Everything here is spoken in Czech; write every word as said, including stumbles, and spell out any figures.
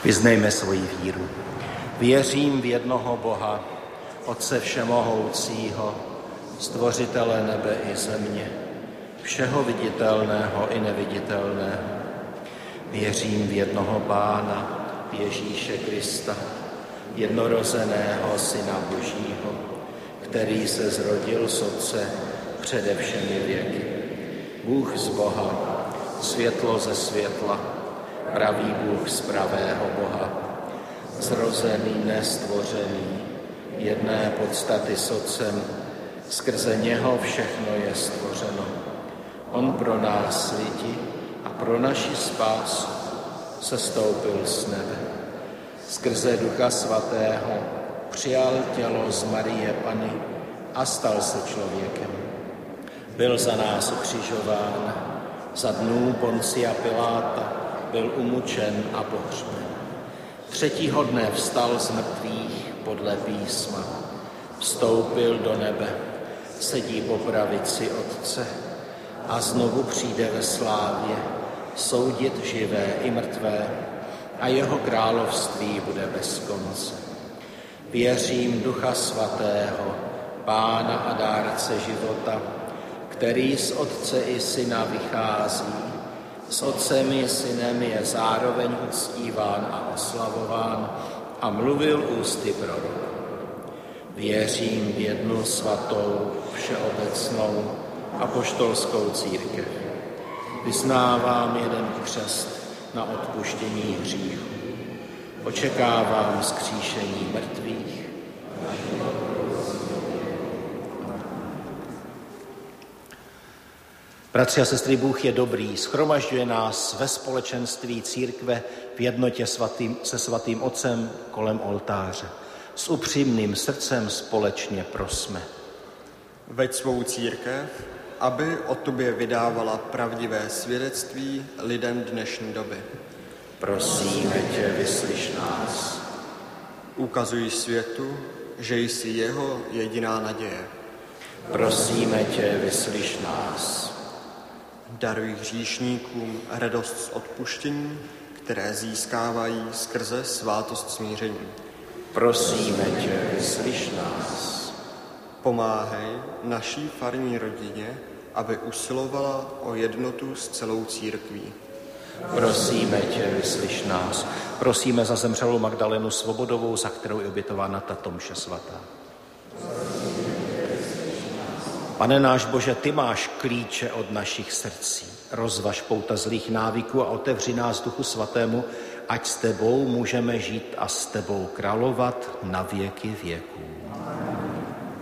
Vyznejme svoji víru. Věřím v jednoho Boha, Otce všemohoucího, stvořitele nebe i země, všeho viditelného i neviditelného. Věřím v jednoho Pána, Ježíše Krista, jednorozeného Syna Božího, který se zrodil z Otce přede všemi věky. Bůh z Boha, světlo ze světla, pravý Bůh z pravého Boha, zrozený, nestvořený, jedné podstaty s Otcem, skrze něho všechno je stvořeno. On pro nás lidi a pro naši spásu sestoupil z nebe. Skrze Ducha Svatého přijal tělo z Marie Panny a stal se člověkem. Byl za nás ukřižován, za dnů Poncia Piláta byl umučen a pohřben. Třetího dne vstal z mrtvých podle písma, vstoupil do nebe, sedí po pravici Otce a znovu přijde ve slávě soudit živé i mrtvé a jeho království bude bez konce. Věřím Ducha Svatého, Pána a dárce života, který z Otce i Syna vychází, s Otcem i Synem je zároveň uctíván a oslavován a mluvil ústy proroků. Věřím v jednu svatou, všeobecnou apoštolskou církev. Vyznávám jeden křest na odpuštění hříchů. Očekávám vzkříšení mrtvých. Bratři a sestry, Bůh je dobrý, shromažďuje nás ve společenství církve v jednotě svatým, se svatým Otcem kolem oltáře. S upřímným srdcem společně prosme. Veď svou církev, aby o tobě vydávala pravdivé svědectví lidem dnešní doby. Prosíme tě, vyslyš nás. Ukazuj světu, že jsi jeho jediná naděje. Prosíme tě, vyslyš nás. Daruj hříšníkům radost z odpuštění, které získávají skrze svátost smíření. Prosíme tě, vyslyš nás. Pomáhej naší farní rodině, aby usilovala o jednotu s celou církví. Prosíme tě, vyslyš nás. Prosíme za zemřelou Magdalenu Svobodovou, za kterou je obětována tato mše svatá. Pane náš Bože, ty máš klíče od našich srdcí. Rozvaž pouta zlých návyků a otevři nás Duchu Svatému, ať s tebou můžeme žít a s tebou královat na věky věků.